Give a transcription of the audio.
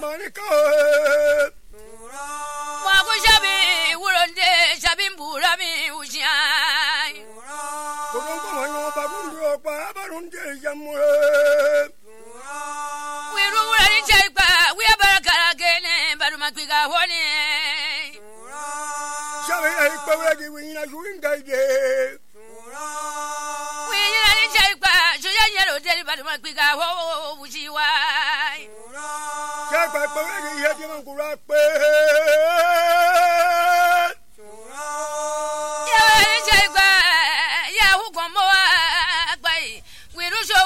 Monica. Mako shabi wuronde shabi mbulami ushai. Kurungo wanyo bagundo kwa barunde jamure. We rura ni chaipa we abarakara gene baruma kwiga hone. Shabi ai kwawegi wina juingaje. We ni chaipa joya yero deli baruma kwiga ho ujiwai. Chaipa kwawegi yeti mankura pe.